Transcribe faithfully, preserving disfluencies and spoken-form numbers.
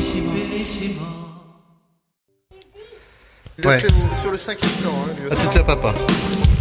Il a fait au- sur le cinquième plan. Hein, lui À aussi. tout à papa.